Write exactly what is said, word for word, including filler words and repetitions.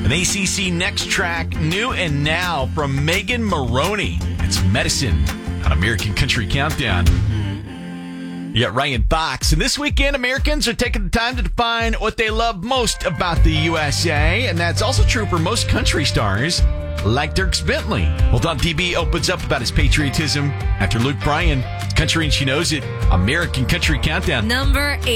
An A C C Next Track, New and Now from Megan Maroney. It's Medicine on American Country Countdown. You got Ryan Fox. And this weekend, Americans are taking the time to define what they love most about the U S A. And that's also true for most country stars, like Dierks Bentley. Well, Don D B opens up about his patriotism after Luke Bryan. Country and She Knows It. American Country Countdown. Number eight.